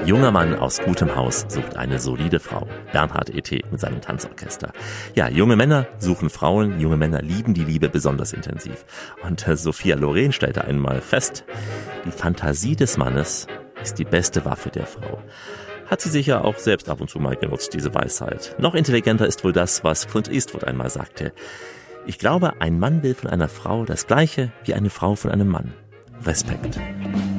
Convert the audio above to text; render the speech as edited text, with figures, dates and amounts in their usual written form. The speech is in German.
junger Mann aus gutem Haus sucht eine solide Frau. Bernhard E.T. mit seinem Tanzorchester. Ja, junge Männer suchen Frauen, junge Männer lieben die Liebe besonders intensiv. Und Sophia Loren stellte einmal fest, die Fantasie des Mannes ist die beste Waffe der Frau. Hat sie sicher auch selbst ab und zu mal genutzt, diese Weisheit. Noch intelligenter ist wohl das, was Clint Eastwood einmal sagte. Ich glaube, ein Mann will von einer Frau das Gleiche wie eine Frau von einem Mann. Respekt.